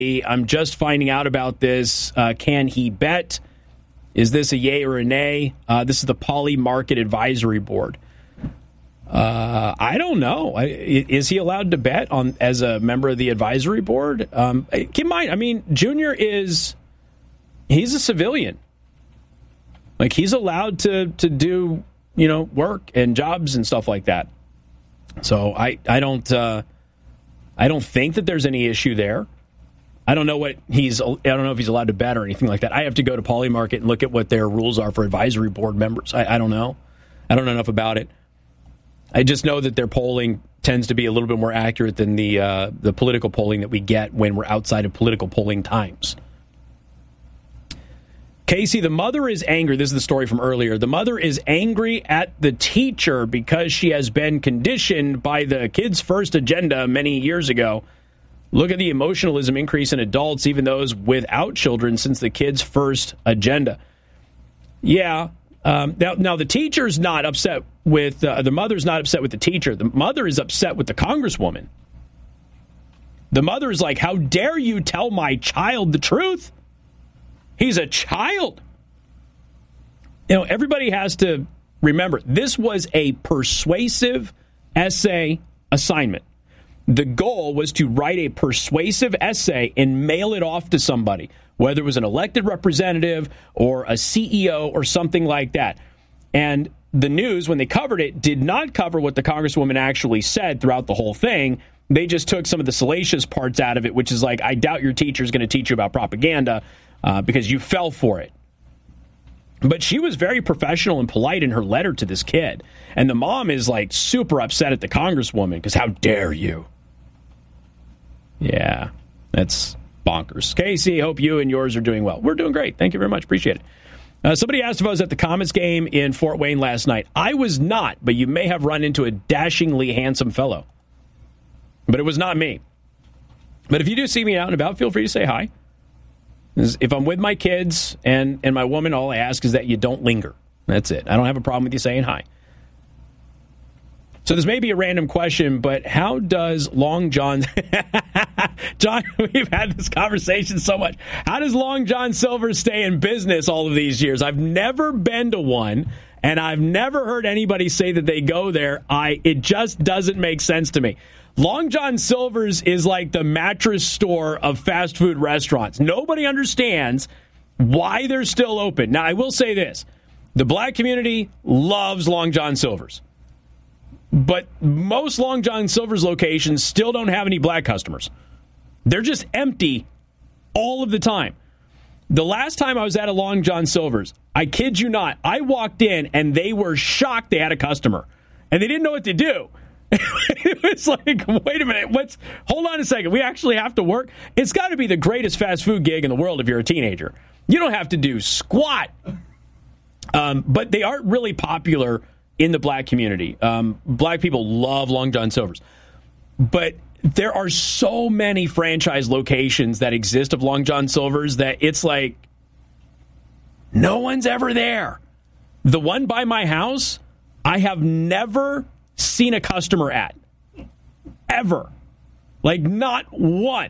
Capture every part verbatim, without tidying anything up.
I'm just finding out about this. Uh, can he bet? Is this a yay or a nay? Uh, this is the Poly Market Advisory Board. Uh, I don't know. I, is he allowed to bet on as a member of the advisory board? Um, keep in mind, I mean, Junior is, he's a civilian. Like, he's allowed to, to do, you know, work and jobs and stuff like that. So I, I don't, uh, I don't think that there's any issue there. I don't know what he's, I don't know if he's allowed to bet or anything like that. I have to go to Poly Market and look at what their rules are for advisory board members. I, I don't know. I don't know enough about it. I just know that their polling tends to be a little bit more accurate than the uh, the political polling that we get when we're outside of political polling times. Casey, the mother is angry. This is the story from earlier. The mother is angry at the teacher because she has been conditioned by the Kids First agenda many years ago. Look at the emotionalism increase in adults, even those without children, since the Kids First agenda. Yeah. Um, now, now, the teacher's not upset with, uh, the mother's not upset with the teacher. The mother is upset with the congresswoman. The mother is like, how dare you tell my child the truth? He's a child. You know, everybody has to remember, this was a persuasive essay assignment. The goal was to write a persuasive essay and mail it off to somebody, whether it was an elected representative or a C E O or something like that. And the news, when they covered it, did not cover what the congresswoman actually said throughout the whole thing. They just took some of the salacious parts out of it, which is like, I doubt your teacher is going to teach you about propaganda uh, because you fell for it. But she was very professional and polite in her letter to this kid. And the mom is like super upset at the congresswoman because how dare you? Yeah, that's bonkers. Casey, hope you and yours are doing well. We're doing great. Thank you very much. Appreciate it. Uh, somebody asked if I was at the Comets game in Fort Wayne last night. I was not, but you may have run into a dashingly handsome fellow. But it was not me. But if you do see me out and about, feel free to say hi. If I'm with my kids and, and my woman, all I ask is that you don't linger. That's it. I don't have a problem with you saying hi. So this may be a random question, but how does Long John... John, we've had this conversation so much. How does Long John Silver stay in business all of these years? I've never been to one, and I've never heard anybody say that they go there. I It just doesn't make sense to me. Long John Silver's is like the mattress store of fast food restaurants. Nobody understands why they're still open. Now, I will say this. The black community loves Long John Silver's. But most Long John Silver's locations still don't have any black customers. They're just empty all of the time. The last time I was at a Long John Silver's, I kid you not, I walked in and they were shocked they had a customer. And they didn't know what to do. It was like, wait a minute, what's, hold on a second, we actually have to work? It's got to be the greatest fast food gig in the world if you're a teenager. You don't have to do squat. Um, but they aren't really popular in the black community. Um, black people love Long John Silver's. But there are so many franchise locations that exist of Long John Silver's that it's like, no one's ever there. The one by my house, I have never seen a customer at. Ever. Like, not one.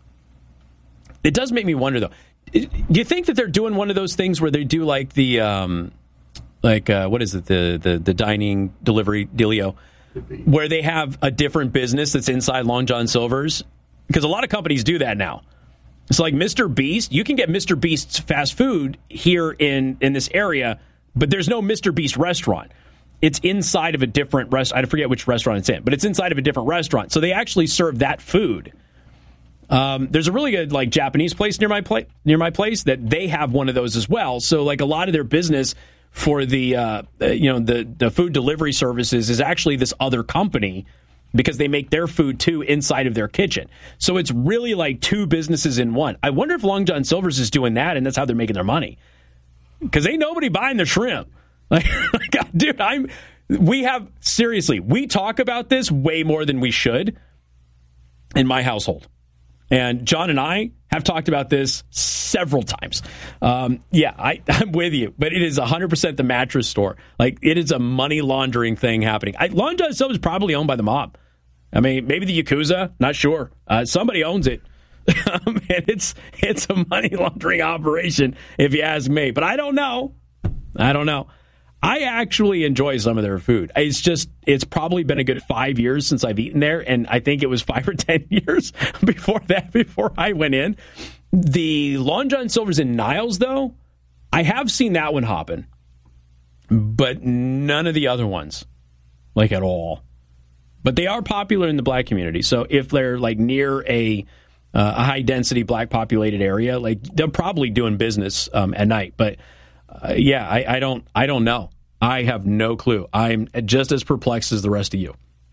It does make me wonder, though. Do you think that they're doing one of those things where they do like the... Um, Like, uh, what is it, the, the, the dining delivery dealio, where they have a different business that's inside Long John Silver's? Because a lot of companies do that now. It's like Mister Beast. You can get Mister Beast's fast food here in, in this area, but there's no Mister Beast restaurant. It's inside of a different restaurant. I forget which restaurant it's in, but it's inside of a different restaurant. So they actually serve that food. Um, there's a really good like Japanese place near my pla- near my place that they have one of those as well. So like a lot of their business for the uh, you know the the food delivery services is actually this other company because they make their food too inside of their kitchen. So it's really like two businesses in one. I wonder if Long John Silver's is doing that and that's how they're making their money. Because ain't nobody buying the shrimp. Like, dude, I'm. We have seriously. We talk about this way more than we should in my household. And John and I have talked about this several times. Um, yeah, I, I'm with you. But it is one hundred percent the mattress store. Like, it is a money laundering thing happening. I, Long John Silver's probably owned by the mob. I mean, maybe the Yakuza. Not sure. Uh, somebody owns it. and it's it's a money laundering operation, if you ask me. But I don't know. I don't know. I actually enjoy some of their food. It's just, it's probably been a good five years since I've eaten there, and I think it was five or ten years before that, before I went in. The Long John Silver's in Niles, though, I have seen that one hopping, but none of the other ones, like at all. But they are popular in the black community, so if they're like near a uh, a high-density black-populated area, like they're probably doing business um, at night, but Uh, yeah, I, I don't I don't know. I have no clue. I'm just as perplexed as the rest of you.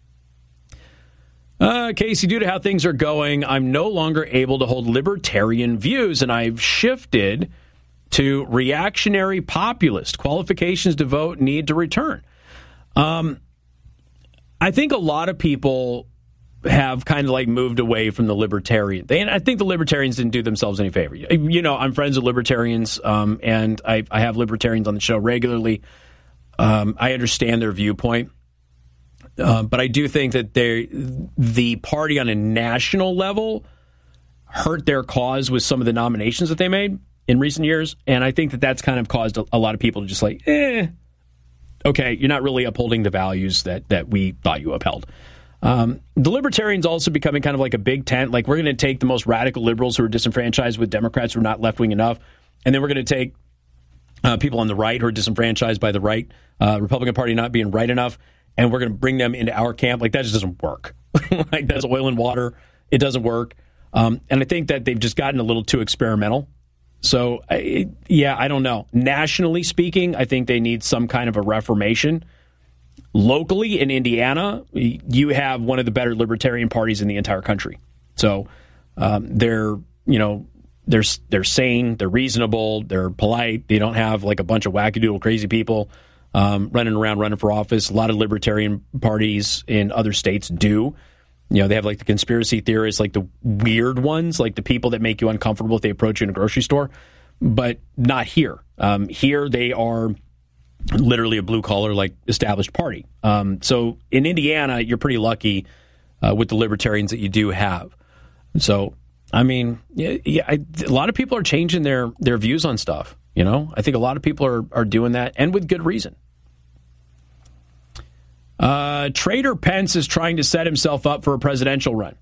Uh, Casey, due to how things are going, I'm no longer able to hold libertarian views, and I've shifted to reactionary populist. Qualifications to vote need to return. Um, I think a lot of people have kind of like moved away from the libertarian. They, and I think the libertarians didn't do themselves any favor. You know, I'm friends with libertarians, um, and I, I have libertarians on the show regularly. Um, I understand their viewpoint, uh, but I do think that they, the party on a national level hurt their cause with some of the nominations that they made in recent years, and I think that that's kind of caused a, a lot of people to just like, eh, okay, you're not really upholding the values that, that we thought you upheld. Um, the libertarians also becoming kind of like a big tent. Like, we're going to take the most radical liberals who are disenfranchised with Democrats who are not left-wing enough, and then we're going to take uh, people on the right who are disenfranchised by the right, uh, Republican Party not being right enough, and we're going to bring them into our camp. Like, that just doesn't work. Like, that's oil and water. It doesn't work. Um, and I think that they've just gotten a little too experimental. So, I, yeah, I don't know. Nationally speaking, I think they need some kind of a reformation. Locally in Indiana, you have one of the better libertarian parties in the entire country. So um, they're, you know, they're they're sane, they're reasonable, they're polite. They don't have like a bunch of wackadoodle crazy people um, running around running for office. A lot of libertarian parties in other states do. You know, they have like the conspiracy theorists, like the weird ones, like the people that make you uncomfortable if they approach you in a grocery store, but not here. Um, here they are literally a blue-collar, like, established party. Um, so in Indiana, you're pretty lucky uh, with the libertarians that you do have. So, I mean, yeah, yeah I, a lot of people are changing their, their views on stuff, you know? I think a lot of people are, are doing that, and with good reason. Uh, Trader Pence is trying to set himself up for a presidential run.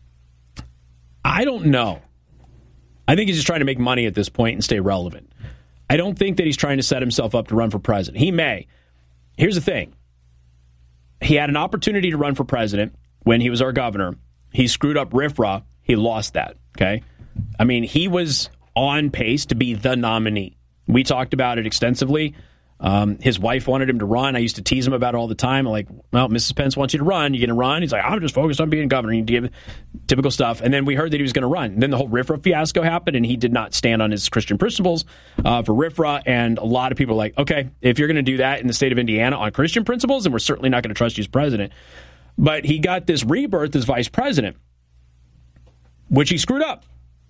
I don't know. I think he's just trying to make money at this point and stay relevant. I don't think that he's trying to set himself up to run for president. He may. Here's the thing. He had an opportunity to run for president when he was our governor. He screwed up R F R A. He lost that, okay? I mean, he was on pace to be the nominee. We talked about it extensively. Um, his wife wanted him to run. I used to tease him about it all the time. I'm like, well, Missus Pence wants you to run. You going to run? He's like, I'm just focused on being governor. You give typical stuff. And then we heard that he was going to run. And then the whole R F R A fiasco happened, and he did not stand on his Christian principles uh, for R F R A. And a lot of people are like, okay, if you're going to do that in the state of Indiana on Christian principles, then we're certainly not going to trust you as president. But he got this rebirth as vice president, which he screwed up.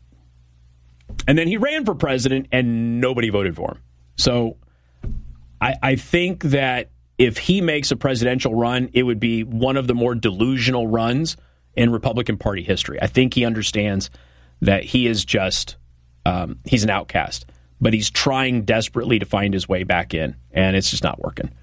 And then he ran for president, and nobody voted for him. So I, I think that if he makes a presidential run, it would be one of the more delusional runs in Republican Party history. I think he understands that he is just, um, he's an outcast, but he's trying desperately to find his way back in, and it's just not working.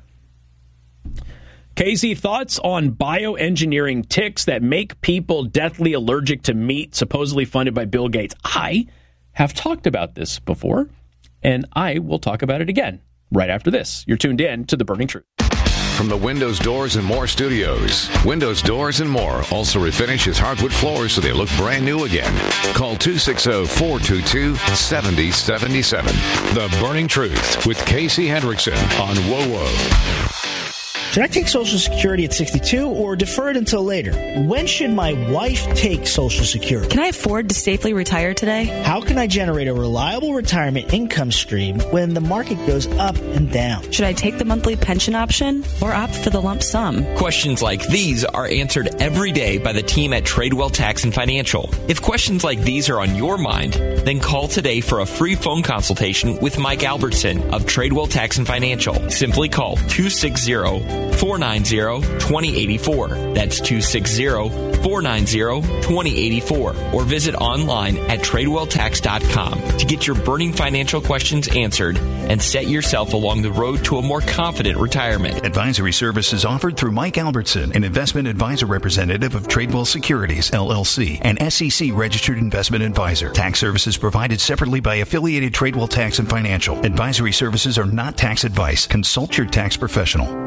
Casey, thoughts on bioengineering ticks that make people deathly allergic to meat, supposedly funded by Bill Gates? I have talked about this before, and I will talk about it again right after this. You're tuned in to The Burning Truth. From the Windows, Doors, and More studios, Windows, Doors, and More also refinishes hardwood floors so they look brand new again. Call two six zero, four two two, seven zero seven seven. The Burning Truth with Casey Hendrickson on W O W O. Should I take Social Security at sixty-two or defer it until later? When should my wife take Social Security? Can I afford to safely retire today? How can I generate a reliable retirement income stream when the market goes up and down? Should I take the monthly pension option or opt for the lump sum? Questions like these are answered every day by the team at Tradewell Tax and Financial. If questions like these are on your mind, then call today for a free phone consultation with Mike Albertson of Tradewell Tax and Financial. Simply call two six zero, four nine zero, two zero eight four. That's two six zero, four nine zero, two zero eight four or visit online at tradewell tax dot com to get your burning financial questions answered and set yourself along the road to a more confident retirement. Advisory services offered through Mike Albertson, an investment advisor representative of Tradewell Securities, L L C, and S E C registered investment advisor. Tax services provided separately by affiliated Tradewell Tax and Financial. Advisory services are not tax advice. Consult your tax professional.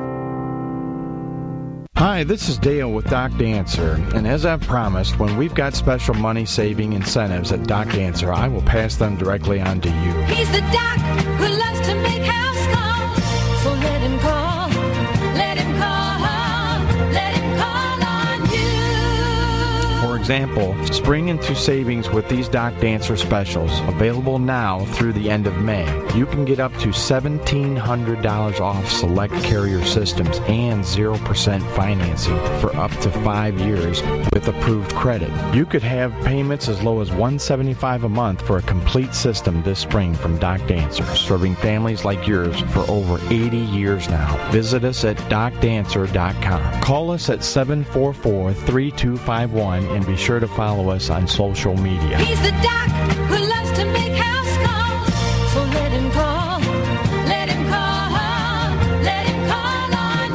Hi, this is Dale with Doc Dancer, and as I've promised, when we've got special money saving incentives at Doc Dancer, I will pass them directly on to you. He's the doc who loves to make house calls, so let him call, let him call, let him call on you. For example, spring into savings with these Doc Dancer specials, available now through the end of May. You can get up to seventeen hundred dollars off select carrier systems and zero percent financing for up to five years with approved credit. You could have payments as low as one hundred seventy-five dollars a month for a complete system this spring from Doc Dancer, serving families like yours for over eighty years now. Visit us at doc dancer dot com. Call us at seven four four, three two five one and be sure to follow us on social media. He's the doc who loves to make house calls, so let him call, let him call, let him call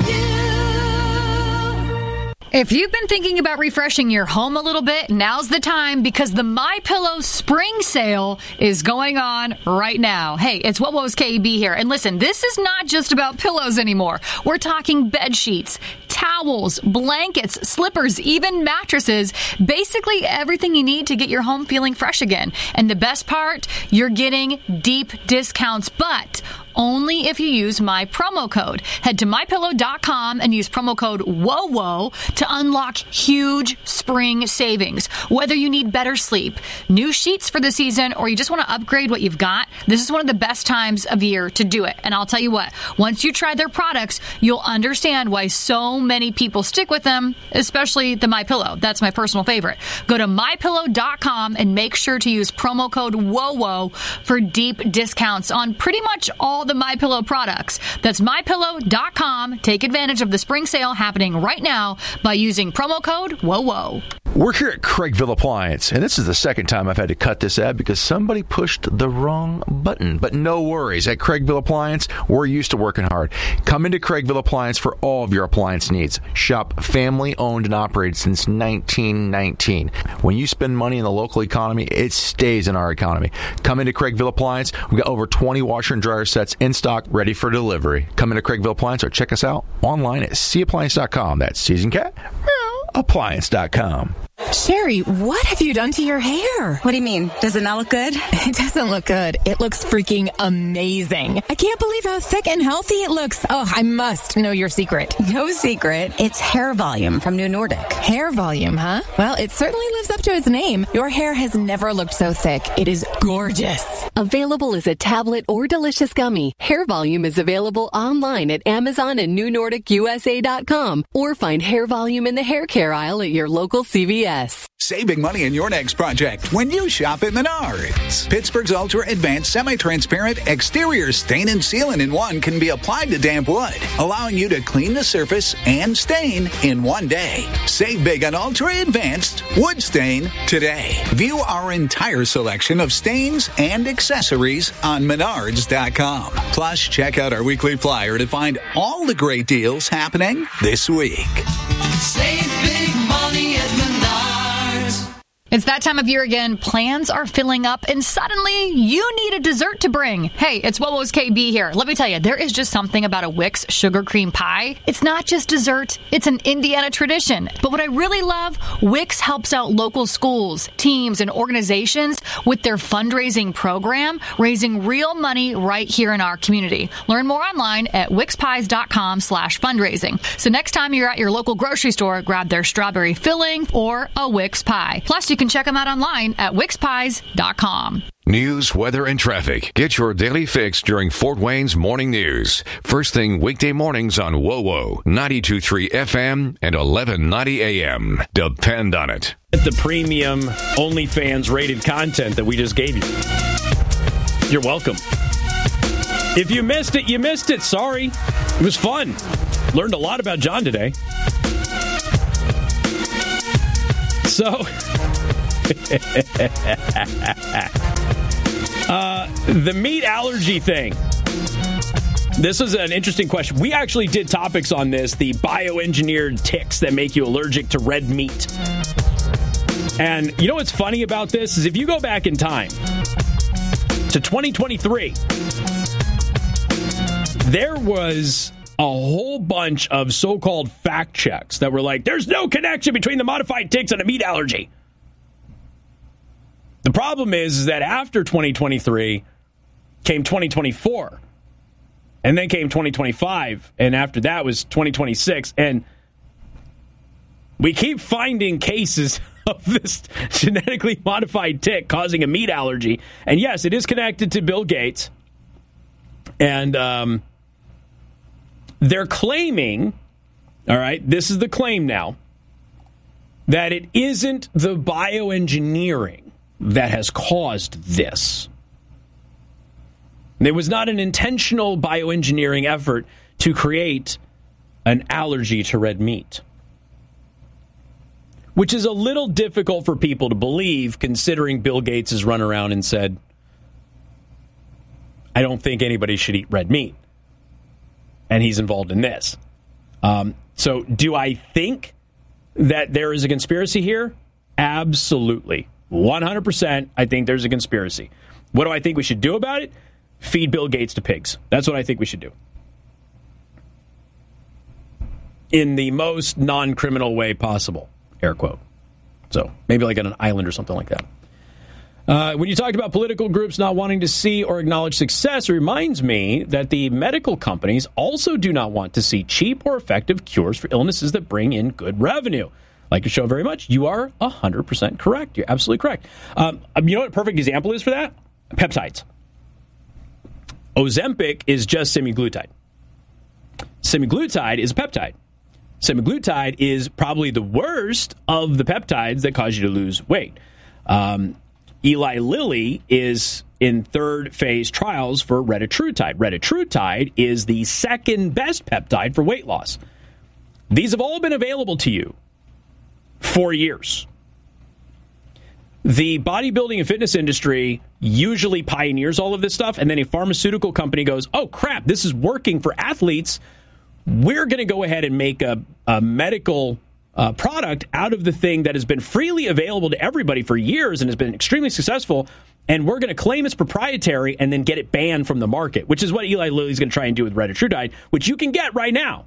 on you. If you've been thinking about refreshing your home a little bit, now's the time because the MyPillow spring sale is going on right now. Hey, it's What Was K B here. And listen, this is not just about pillows anymore. We're talking bed sheets, towels, blankets, slippers, even mattresses. Basically everything you need to get your home feeling fresh again. And the best part, you're getting deep discounts, but only if you use my promo code. Head to my pillow dot com and use promo code WOWO to unlock huge spring savings. Whether you need better sleep, new sheets for the season, or you just want to upgrade what you've got, this is one of the best times of year to do it. And I'll tell you what, once you try their products, you'll understand why so many people stick with them, especially the MyPillow. That's my personal favorite. Go to my pillow dot com and make sure to use promo code WOWO for deep discounts on pretty much all the MyPillow products. That's my pillow dot com. Take advantage of the spring sale happening right now by using promo code WOWO. We're here at Craigville Appliance, and this is the second time I've had to cut this ad because somebody pushed the wrong button. But no worries. At Craigville Appliance, we're used to working hard. Come into Craigville Appliance for all of your appliance needs. Shop family-owned and operated since nineteen nineteen. When you spend money in the local economy, it stays in our economy. Come into Craigville Appliance. We've got over twenty washer and dryer sets in stock, ready for delivery. Come into Craigville Appliance or check us out online at c appliance dot com. That's Season Cat, appliance dot com. Sherry, what have you done to your hair? What do you mean? Does it not look good? It doesn't look good. It looks freaking amazing. I can't believe how thick and healthy it looks. Oh, I must know your secret. No secret. It's hair volume from New Nordic. Hair volume, huh? Well, it certainly lives up to its name. Your hair has never looked so thick. It is gorgeous. Available as a tablet or delicious gummy, Hair Volume is available online at Amazon and new nordic u s a dot com or find Hair Volume in the hair care aisle at your local C V S. Save big money in your next project when you shop at Menards. Pittsburgh's Ultra Advanced Semi-Transparent Exterior Stain and Sealant in one can be applied to damp wood, allowing you to clean the surface and stain in one day. Save big on Ultra Advanced Wood Stain today. View our entire selection of stains and accessories on Menards dot com. Plus, check out our weekly flyer to find all the great deals happening this week. Save big money at Menards. It's that time of year again. Plans are filling up, and suddenly you need a dessert to bring. Hey, it's What Was K B here. Let me tell you, there is just something about a Wix sugar cream pie. It's not just dessert, it's an Indiana tradition. But what I really love, Wix helps out local schools, teams, and organizations with their fundraising program, raising real money right here in our community. Learn more online at wix pies dot com slash fundraising. So next time you're at your local grocery store, grab their strawberry filling or a Wix pie. Plus, you can check them out online at wix pies dot com. News, weather, and traffic. Get your daily fix during Fort Wayne's Morning News. First thing weekday mornings on WOWO, ninety-two point three F M and eleven ninety A M. Depend on it. The premium OnlyFans rated content that we just gave you. You're welcome. If you missed it, you missed it. Sorry. It was fun. Learned a lot about John today. So, uh, the meat allergy thing. This is an interesting question. We actually did topics on this, the bioengineered ticks that make you allergic to red meat. And you know what's funny about this is if you go back in time to twenty twenty-three, there was a whole bunch of so-called fact checks that were like, there's no connection between the modified ticks and a meat allergy. The problem is, is that after twenty twenty-three came twenty twenty-four, and then came twenty twenty-five, and after that was twenty twenty-six, and we keep finding cases of this genetically modified tick causing a meat allergy. And yes, it is connected to Bill Gates. And um, they're claiming, all right, this is the claim now, that it isn't the bioengineering that has caused this. There was not an intentional bioengineering effort to create an allergy to red meat, which is a little difficult for people to believe, considering Bill Gates has run around and said, I don't think anybody should eat red meat. And he's involved in this. Um, so do I think that there is a conspiracy here? Absolutely. one hundred percent I think there's a conspiracy. What do I think we should do about it? Feed Bill Gates to pigs. That's what I think we should do. In the most non-criminal way possible. Air quote. So maybe like on an island or something like that. Uh, when you talked about political groups not wanting to see or acknowledge success, it reminds me that the medical companies also do not want to see cheap or effective cures for illnesses that bring in good revenue. Like your show very much. You are one hundred percent correct. You're absolutely correct. Um, you know what a perfect example is for that? Peptides. Ozempic is just semaglutide. Semaglutide is a peptide. Semaglutide is probably the worst of the peptides that cause you to lose weight. Um, Eli Lilly is in third phase trials for retatrutide. Retatrutide is the second best peptide for weight loss. These have all been available to you for years. The bodybuilding and fitness industry usually pioneers all of this stuff, and then a pharmaceutical company goes, oh, crap, this is working for athletes. We're going to go ahead and make a, a medical uh, product out of the thing that has been freely available to everybody for years and has been extremely successful, and we're going to claim it's proprietary and then get it banned from the market, which is what Eli Lilly is going to try and do with retatrutide, which you can get right now.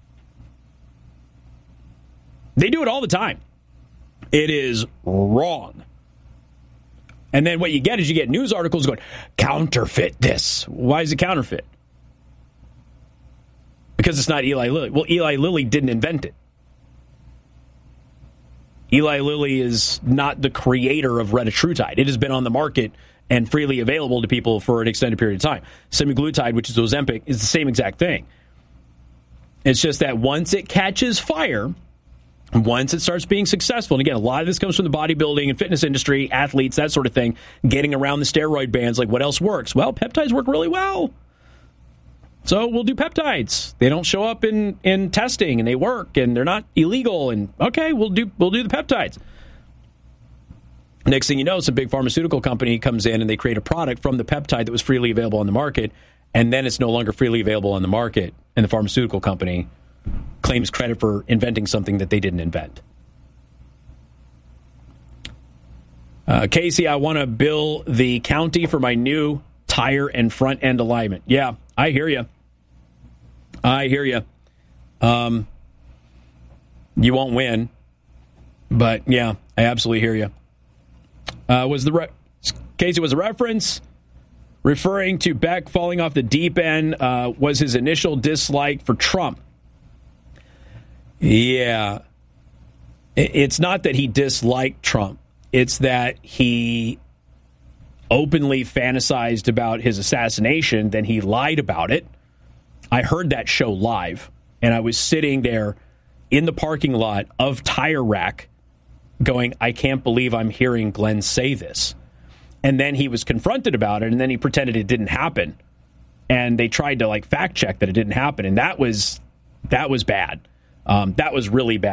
They do it all the time. It is wrong. And then what you get is you get news articles going, counterfeit this. Why is it counterfeit? Because it's not Eli Lilly. Well, Eli Lilly didn't invent it. Eli Lilly is not the creator of retatrutide. It has been on the market and freely available to people for an extended period of time. Semaglutide, which is Ozempic, is the same exact thing. It's just that once it catches fire, once it starts being successful, and again, a lot of this comes from the bodybuilding and fitness industry, athletes, that sort of thing, getting around the steroid bans, like what else works? Well, peptides work really well. So we'll do peptides. They don't show up in, in testing, and they work, and they're not illegal, and okay, we'll do we'll do the peptides. Next thing you know, some big pharmaceutical company comes in, and they create a product from the peptide that was freely available on the market, and then it's no longer freely available on the market, and the pharmaceutical company claims credit for inventing something that they didn't invent. Uh, Casey, I want to bill the county for my new tire and front end alignment. Yeah, I hear you. I hear you. Um, you won't win, but yeah, I absolutely hear you. Uh, was the re- Casey was a reference referring to Beck falling off the deep end? Uh, was his initial dislike for Trump? Yeah, it's not that he disliked Trump. It's that he openly fantasized about his assassination, then he lied about it. I heard that show live, and I was sitting there in the parking lot of Tire Rack going, I can't believe I'm hearing Glenn say this. And then he was confronted about it, and then he pretended it didn't happen. And they tried to like fact check that it didn't happen, and that was that was bad. Um, that was really bad.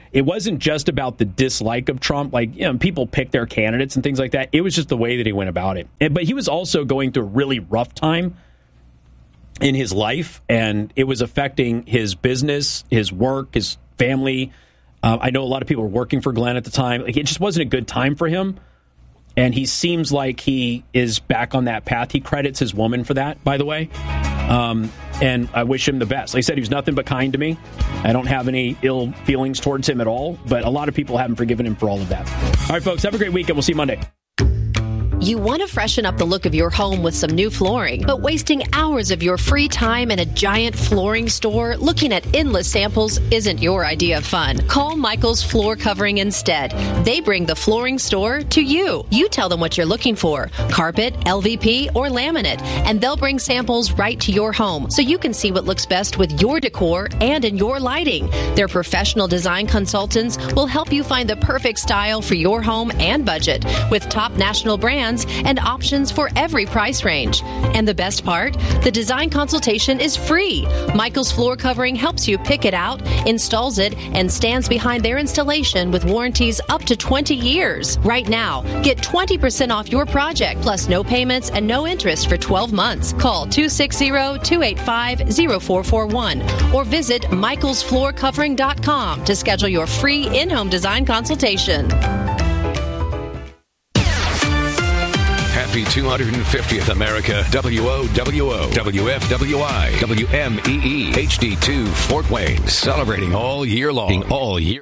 it wasn't just about the dislike of Trump. Like, you know, people pick their candidates and things like that. It was just the way that he went about it. And, but he was also going through a really rough time in his life, and it was affecting his business, his work, his family. Uh, I know a lot of people were working for Glenn at the time. Like, it just wasn't a good time for him. And he seems like he is back on that path. He credits his woman for that, by the way. Um, and I wish him the best. Like I said, he was nothing but kind to me. I don't have any ill feelings towards him at all. But a lot of people haven't forgiven him for all of that. All right, folks, have a great weekend. We'll see you Monday. You want to freshen up the look of your home with some new flooring, but wasting hours of your free time in a giant flooring store looking at endless samples isn't your idea of fun. Call Michael's Floor Covering instead. They bring the flooring store to you. You tell them what you're looking for, carpet, L V P, or laminate, and they'll bring samples right to your home so you can see what looks best with your decor and in your lighting. Their professional design consultants will help you find the perfect style for your home and budget with top national brands and options for every price range. And the best part? The design consultation is free. Michael's Floor Covering helps you pick it out, installs it, and stands behind their installation with warranties up to twenty years. Right now, get twenty percent off your project, plus no payments and no interest for twelve months. Call two six zero, two eight five, zero four four one or visit michaels floor covering dot com to schedule your free in-home design consultation. Happy two hundred fiftieth America. W O W O, W F W I, W M E E, H D two, Fort Wayne. Celebrating all year long. All year.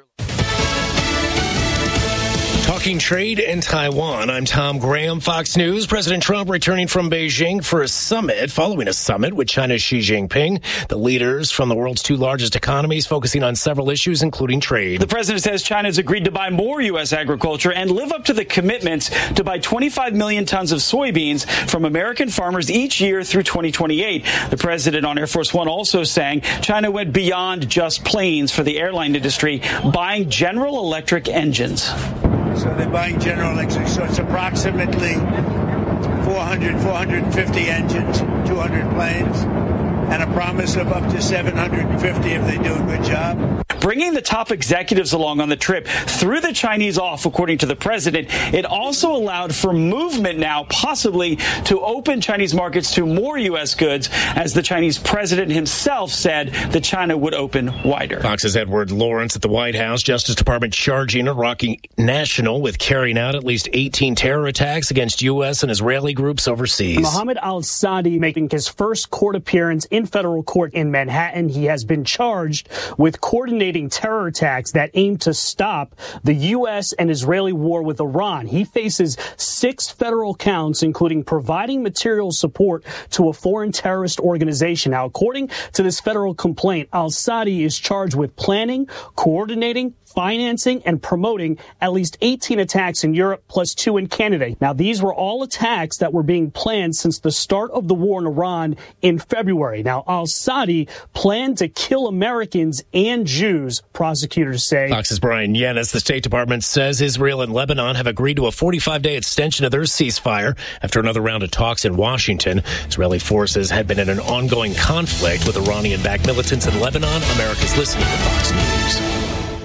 Talking trade and Taiwan. I'm Tom Graham, Fox News. President Trump returning from Beijing for a summit, following a summit with China's Xi Jinping. The leaders from the world's two largest economies focusing on several issues, including trade. The president says China has agreed to buy more U S agriculture and live up to the commitments to buy twenty-five million tons of soybeans from American farmers each year through twenty twenty-eight. The president on Air Force One also saying China went beyond just planes for the airline industry, buying General Electric engines. So they're buying General Electric. So it's approximately four hundred, four hundred fifty engines, two hundred planes, and a promise of up to seven hundred fifty if they do a good job. Bringing the top executives along on the trip threw the Chinese off, according to the president. It also allowed for movement now, possibly to open Chinese markets to more U S goods, as the Chinese president himself said that China would open wider. Fox's Edward Lawrence at the White House. Justice Department charging Iraqi national with carrying out at least eighteen terror attacks against U S and Israeli groups overseas. Mohammed al-Sadi making his first court appearance in federal court in Manhattan. He has been charged with coordinating terror attacks that aim to stop the U S and Israeli war with Iran. He faces six federal counts, including providing material support to a foreign terrorist organization. Now, according to this federal complaint, al-Sadi is charged with planning, coordinating, financing, and promoting at least eighteen attacks in Europe, plus two in Canada. Now, these were all attacks that were being planned since the start of the war in Iran in February. Now, al-Sadi planned to kill Americans and Jews, prosecutors say. Fox's Brian Yennis. The State Department says Israel and Lebanon have agreed to a forty-five day extension of their ceasefire after another round of talks in Washington. Israeli forces had been in an ongoing conflict with Iranian-backed militants in Lebanon. America's listening to Fox News.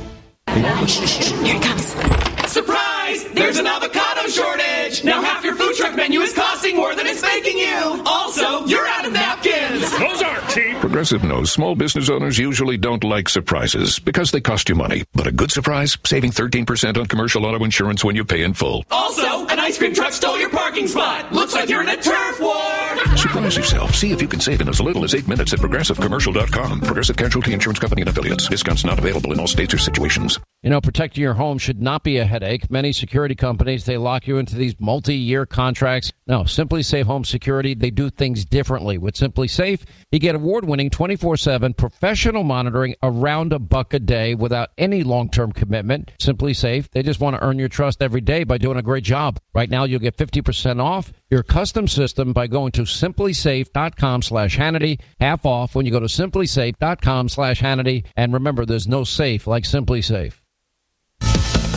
Here it comes. Surprise! There's an avocado shortage! Now half your food truck menu is costing more than it's making you! Also, you're out of napkins! Those aren't cheap! Progressive knows small business owners usually don't like surprises because they cost you money. But a good surprise? Saving thirteen percent on commercial auto insurance when you pay in full. Also, an ice cream truck stole your parking spot! Looks like you're in a turf war! Surprise yourself. See if you can save in as little as eight minutes at progressive commercial dot com. Progressive Casualty Insurance Company and Affiliates. Discounts not available in all states or situations. You know, protecting your home should not be a headache. Many security companies, they lock you into these multi-year contracts. No, Simply Safe Home Security, they do things differently. With Simply Safe, you get award-winning twenty-four seven professional monitoring around a buck a day without any long-term commitment. Simply Safe, they just want to earn your trust every day by doing a great job. Right now, you'll get fifty percent off your custom system by going to simply safe dot com slash Hannity. Half off when you go to simply safe dot com slash Hannity. And remember, there's no safe like Simply Safe.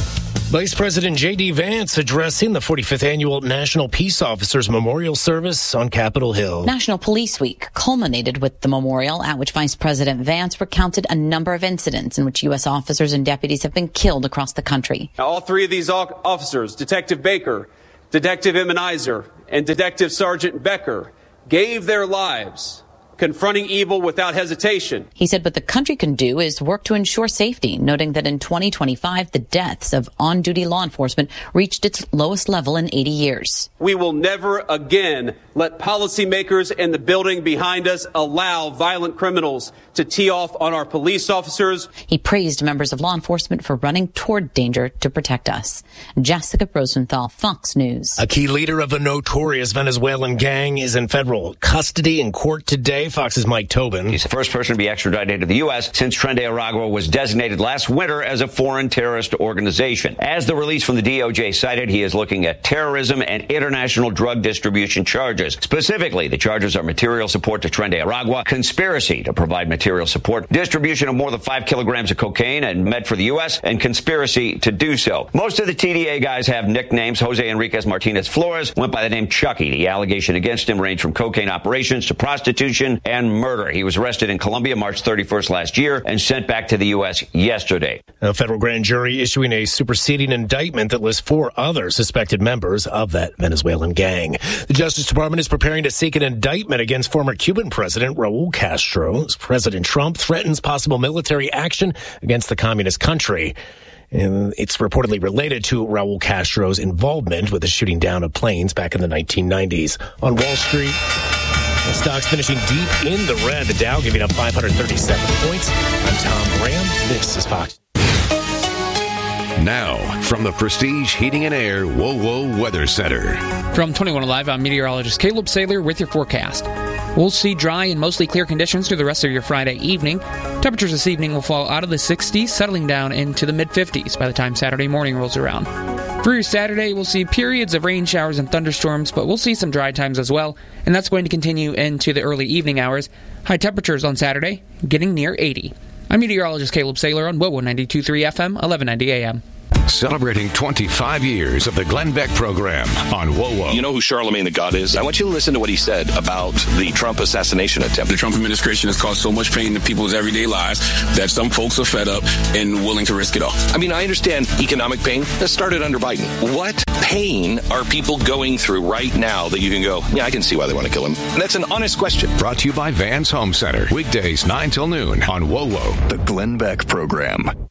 Vice President J D. Vance addressing the forty-fifth Annual National Peace Officers Memorial Service on Capitol Hill. National Police Week culminated with the memorial at which Vice President Vance recounted a number of incidents in which U S officers and deputies have been killed across the country. Now, all three of these officers, Detective Baker, Detective Immenizer, and Detective Sergeant Becker, gave their lives confronting evil without hesitation. He said what the country can do is work to ensure safety, noting that in twenty twenty-five, the deaths of on-duty law enforcement reached its lowest level in eighty years. We will never again let policymakers in the building behind us allow violent criminals to tee off on our police officers. He praised members of law enforcement for running toward danger to protect us. Jessica Rosenthal, Fox News. A key leader of a notorious Venezuelan gang is in federal custody in court today. Fox's Mike Tobin. He's the first person to be extradited to the U S since Tren de Aragua was designated last winter as a foreign terrorist organization. As the release from the D O J cited, he is looking at terrorism and international drug distribution charges. Specifically, the charges are material support to Tren de Aragua, conspiracy to provide material support, distribution of more than five kilograms of cocaine and med for the U S, and conspiracy to do so. Most of the T D A guys have nicknames. Jose Enriquez Martinez Flores went by the name Chucky. The allegation against him ranged from cocaine operations to prostitution and murder. He was arrested in Colombia March thirty-first last year and sent back to the U S yesterday. A federal grand jury issuing a superseding indictment that lists four other suspected members of that Venezuelan gang. The Justice Department is preparing to seek an indictment against former Cuban President Raul Castro as President Trump threatens possible military action against the communist country. And it's reportedly related to Raul Castro's involvement with the shooting down of planes back in the nineteen nineties. On Wall Street, the stocks finishing deep in the red. The Dow giving up five hundred thirty-seven points. I'm Tom Graham. This is Fox. Now, from the Prestige Heating and Air Whoa Whoa Weather Center. From twenty-one Alive, I'm meteorologist Caleb Saylor with your forecast. We'll see dry and mostly clear conditions through the rest of your Friday evening. Temperatures this evening will fall out of the sixties, settling down into the mid-fifties by the time Saturday morning rolls around. For your Saturday, we'll see periods of rain showers and thunderstorms, but we'll see some dry times as well, and that's going to continue into the early evening hours. High temperatures on Saturday, getting near eighty. I'm meteorologist Caleb Saylor on W O W O ninety-two point three F M, eleven ninety A M. Celebrating twenty-five years of the Glenn Beck program on W O W O. You know who Charlemagne the God is? I want you to listen to what he said about the Trump assassination attempt. The Trump administration has caused so much pain in people's everyday lives that some folks are fed up and willing to risk it all. I mean, I understand economic pain. That started under Biden. What pain are people going through right now that you can go, yeah, I can see why they want to kill him? And that's an honest question. Brought to you by Vans Home Center. Weekdays nine till noon on W O W O. The Glenn Beck Program.